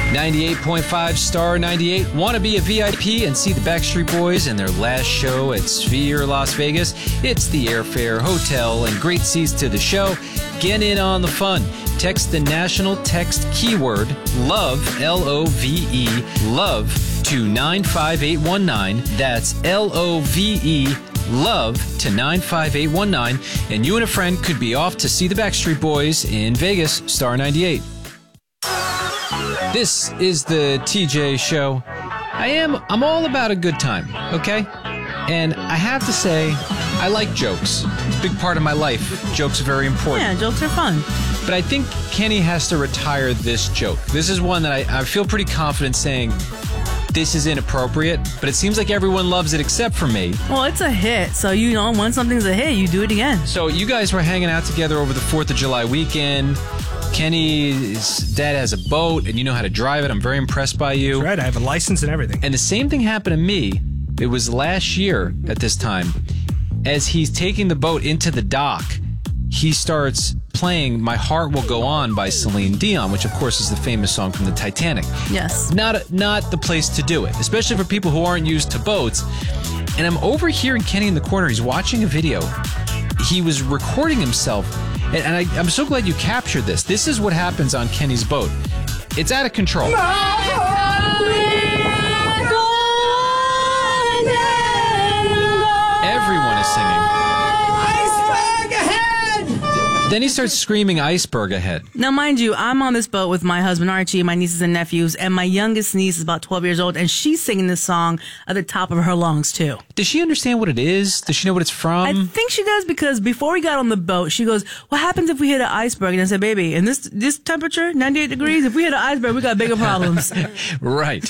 98.5 Star 98. Want to be a VIP and see the Backstreet Boys in their last show at Sphere Las Vegas? It's the airfare, hotel, and great seats to the show. Get in on the fun. Text the national text keyword LOVE, L-O-V-E, LOVE, to 95819. That's L-O-V-E, LOVE, to 95819. And you and a friend could be off to see the Backstreet Boys in Vegas, Star 98. This is the TJ Show. I'm all about a good time, okay? And I have to say, I like jokes. It's a big part of my life. Jokes are very important. Yeah, jokes are fun. But I think Kenny has to retire this joke. This is one that I feel pretty confident saying this is inappropriate, but it seems like everyone loves it except for me. Well, it's a hit, so when something's a hit, you do it again. So you guys were hanging out together over the 4th of July weekend. Kenny's dad has a boat, and you know how to drive it. I'm very impressed by you. That's right, I have a license and everything. And the same thing happened to me. It was last year at this time. As he's taking the boat into the dock, he starts playing My Heart Will Go On by Celine Dion, which of course is the famous song from the Titanic. Yes. Not the place to do it, especially for people who aren't used to boats. And I'm overhearing Kenny in the corner. He's watching a video. He was recording himself. And I'm so glad you captured this. This is what happens on Kenny's boat. It's out of control. Everyone is singing. Iceberg ahead! Then he starts screaming iceberg ahead. Now, mind you, I'm on this boat with my husband, Archie, my nieces and nephews, and my youngest niece is about 12 years old, and she's singing this song at the top of her lungs, too. Does she understand what it is? Does she know what it's from? I think she does, because before we got on the boat, she goes, what happens if we hit an iceberg? And I said, baby, in this temperature, 98 degrees, if we hit an iceberg, we got bigger problems. Right.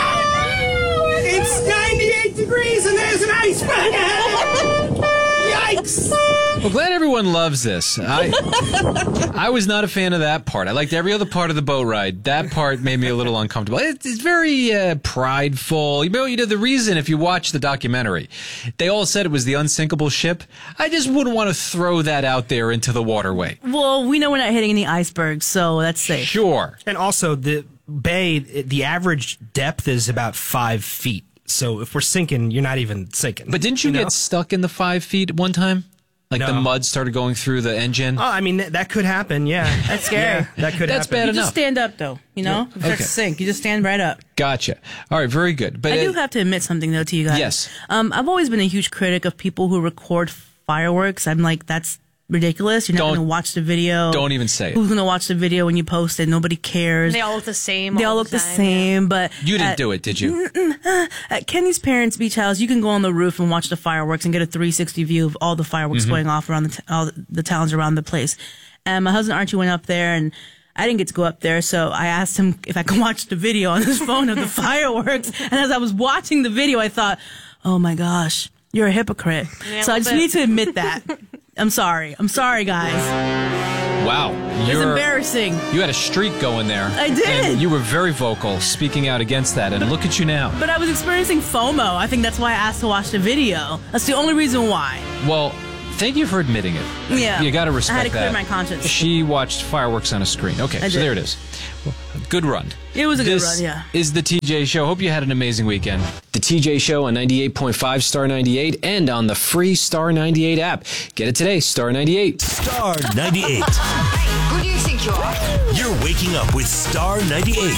It's 98 degrees and there's an iceberg ahead! Yikes! Well, glad everyone loves this. I was not a fan of that part. I liked every other part of the boat ride. That part made me a little uncomfortable. It's very prideful. You know, the reason, if you watch the documentary, they all said it was the unsinkable ship. I just wouldn't want to throw that out there into the waterway. Well, we know we're not hitting any icebergs, so that's safe. Sure. And also, the bay, the average depth is about 5 feet. So if we're sinking, you're not even sinking. But didn't you get stuck in the 5 feet one time? Like No. the mud started going through the engine? Oh, I mean, that could happen, yeah. That's scary. Yeah, that could That's happen. bad You enough. just stand up, though, If you start Okay. to sink, you just stand right up. Gotcha. All right, very good. But I do have to admit something, though, to you guys. Yes. I've always been a huge critic of people who record fireworks. I'm like, that's ridiculous. You're not going to watch the video. Don't even say it. Who's going to watch the video when you post it? Nobody cares. They all look the same. They all look the same, but You didn't do it, did you? at Kenny's parents' beach house, you can go on the roof and watch the fireworks and get a 360 view of all the fireworks going off around all the towns around the place. And my husband Archie went up there, and I didn't get to go up there, so I asked him if I could watch the video on his phone of the fireworks. And as I was watching the video, I thought, oh my gosh, you're a hypocrite. Yeah, so I just need to admit that. I'm sorry, guys. Wow. It's embarrassing. You had a streak going there. I did. And you were very vocal, speaking out against that, and look at you now. But I was experiencing FOMO. I think that's why I asked to watch the video. That's the only reason why. Well, thank you for admitting it. Yeah. You got to respect that. I had to clear my conscience. She watched fireworks on a screen. Okay, I so did. there it is. Well, good run. It was a good This run, yeah. is the TJ Show. Hope you had an amazing weekend. The TJ Show on 98.5 Star 98 and on the free Star 98 app. Get it today, Star 98. Star 98. Who do you think you are? You're waking up with Star 98.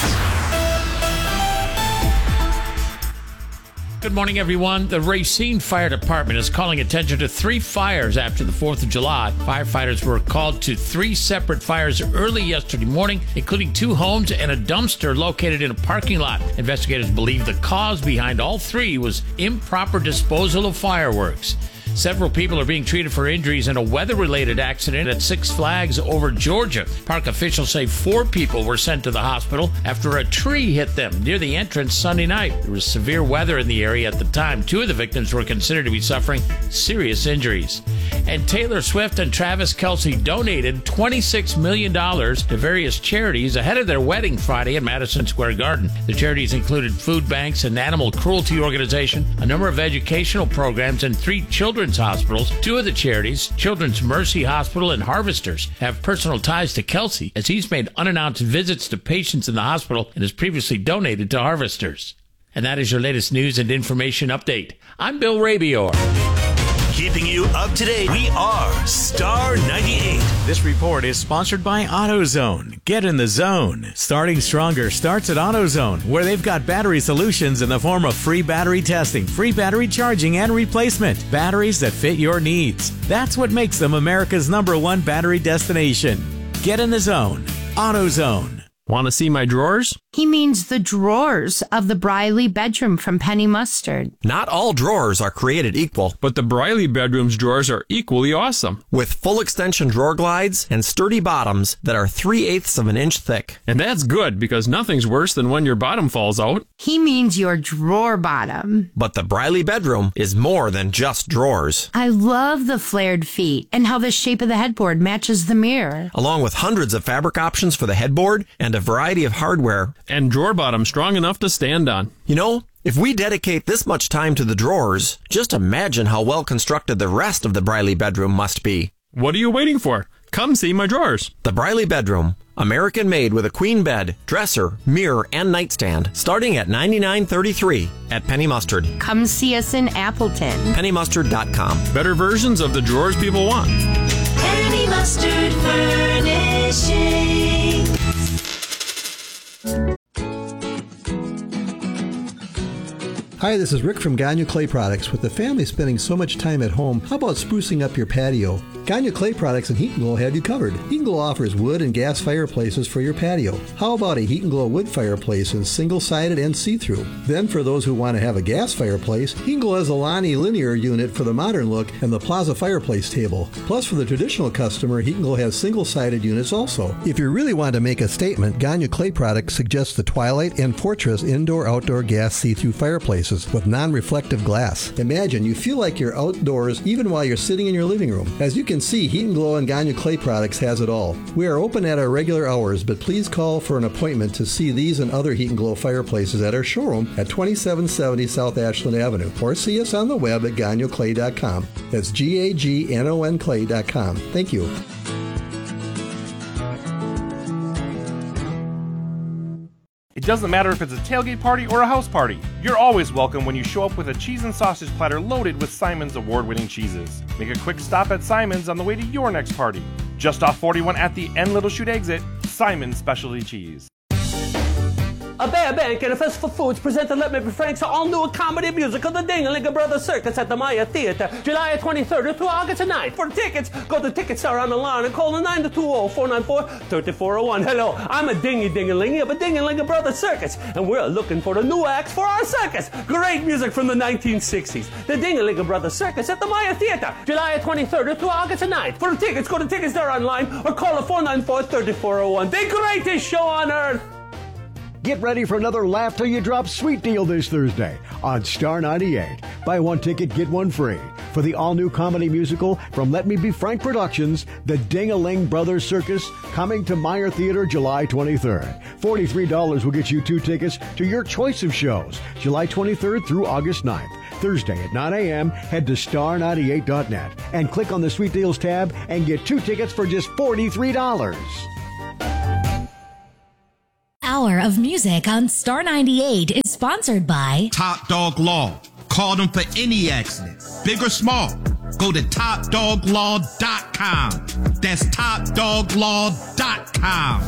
Good morning, everyone. The Racine Fire Department is calling attention to 3 fires after the 4th of July. Firefighters were called to 3 separate fires early yesterday morning, including 2 homes and a dumpster located in a parking lot. Investigators believe the cause behind all 3 was improper disposal of fireworks. Several people are being treated for injuries in a weather-related accident at Six Flags over Georgia. Park officials say 4 people were sent to the hospital after a tree hit them near the entrance Sunday night. There was severe weather in the area at the time. 2 of the victims were considered to be suffering serious injuries. And Taylor Swift and Travis Kelce donated $26 million to various charities ahead of their wedding Friday at Madison Square Garden. The charities included food banks, an animal cruelty organization, a number of educational programs, and 3 children's hospitals. 2 of the charities, Children's Mercy Hospital and Harvesters, have personal ties to Kelce, as he's made unannounced visits to patients in the hospital and has previously donated to Harvesters. And that is your latest news and information update. I'm Bill Rabior. Keeping you up to date, we are Star 98. This report is sponsored by AutoZone. Get in the zone. Starting stronger starts at AutoZone, where they've got battery solutions in the form of free battery testing, free battery charging, and replacement. Batteries that fit your needs. That's what makes them America's #1 battery destination. Get in the zone. AutoZone. Want to see my drawers? He means the drawers of the Briley bedroom from Penny Mustard. Not all drawers are created equal, But the Briley bedroom's drawers are equally awesome. with full extension drawer glides and sturdy bottoms that are 3/8 of an inch thick. And that's good, because nothing's worse than when your bottom falls out. He means your drawer bottom. But the Briley bedroom is more than just drawers. I love the flared feet and how the shape of the headboard matches the mirror. Along with hundreds of fabric options for the headboard and a variety of hardware. And drawer bottom strong enough to stand on. You know, if we dedicate this much time to the drawers, just imagine how well constructed the rest of the Briley bedroom must be. What are you waiting for? Come see my drawers. The Briley bedroom, American made with a queen bed, dresser, mirror, and nightstand, starting at $99.33 at Penny Mustard. Come see us in Appleton. PennyMustard.com. Better versions of the drawers people want. Penny Mustard Furnishing. Hi, this is Rick from Gagne Clay Products. With the family spending so much time at home, how about sprucing up your patio? Gagne Clay Products and Heat & Glow have you covered. Heat & Glow offers wood and gas fireplaces for your patio. How about a Heat & Glow wood fireplace in single-sided and see-through? Then for those who want to have a gas fireplace, Heat & Glow has a Lonnie linear unit for the modern look and the Plaza fireplace table. Plus for the traditional customer, Heat & Glow has single-sided units also. If you really want to make a statement, Gagne Clay Products suggests the Twilight and Fortress indoor-outdoor gas see-through fireplaces with non-reflective glass. Imagine you feel like you're outdoors even while you're sitting in your living room. As you can see, Heat & Glow and Gagne Clay Products has it all. We are open at our regular hours, but please call for an appointment to see these and other Heat & Glow fireplaces at our showroom at 2770 South Ashland Avenue, or see us on the web at gagnoclay.com. That's GAGNON clay.com. Thank you. It doesn't matter if it's a tailgate party or a house party. You're always welcome when you show up with a cheese and sausage platter loaded with Simon's award-winning cheeses. Make a quick stop at Simon's on the way to your next party. Just off 41 at the N Little Chute exit, Simon's Specialty Cheese. A Bear Bank and a Festival Foods present the Let Me Be Frank's all-new comedy musical, The Ding-a-Ling Brothers Circus at the Maya Theater, July 23rd through August 9th. For tickets, go to Ticketstar on the line and call the 920-494-3401. Hello, I'm a Dingy-Ding-a-Ling of a Ding-a-Ling Brothers Circus, and we're looking for the new acts for our circus. Great music from the 1960s. The Ding-a-Ling Brothers Circus at the Maya Theater, July 23rd through August 9th. For the tickets, go to Ticketstar online or call the 494-3401. The greatest show on earth! Get ready for another laugh till you drop sweet deal this Thursday on Star 98. Buy one ticket, get one free for the all-new comedy musical from Let Me Be Frank Productions, The Ding-a-Ling Brothers Circus, coming to Meyer Theater July 23rd. $43 will get you 2 tickets to your choice of shows, July 23rd through August 9th. Thursday at 9 a.m., head to star98.net and click on the Sweet Deals tab and get 2 tickets for just $43. Hour of Music on Star 98 is sponsored by Top Dog Law. Call them for any accident, big or small. Go to topdoglaw.com. That's topdoglaw.com.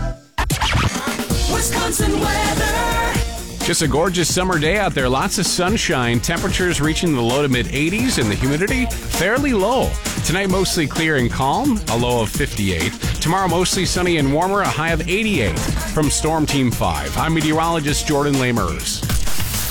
Wisconsin weather. Just a gorgeous summer day out there. Lots of sunshine. Temperatures reaching the low to mid 80s and the humidity fairly low. Tonight mostly clear and calm, a low of 58. Tomorrow mostly sunny and warmer, a high of 88. From Storm Team 5, I'm meteorologist Jordan Lamers.